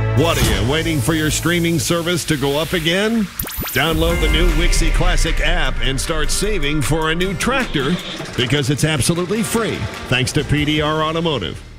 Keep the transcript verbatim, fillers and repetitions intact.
What are you, waiting for your streaming service to go up again? Download the new Wixie Classic app and start saving for a new tractor because it's absolutely free, thanks to P D R Automotive.